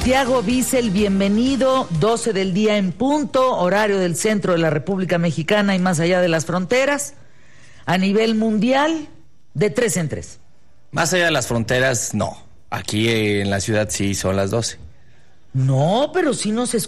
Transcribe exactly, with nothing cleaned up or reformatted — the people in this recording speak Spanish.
Santiago Bissell, bienvenido, doce del día en punto, horario del centro de la República Mexicana y más allá de las fronteras, a nivel mundial, de tres en tres. Más allá de las fronteras, no. Aquí en la ciudad sí son las doce. No, pero sí nos escuchamos.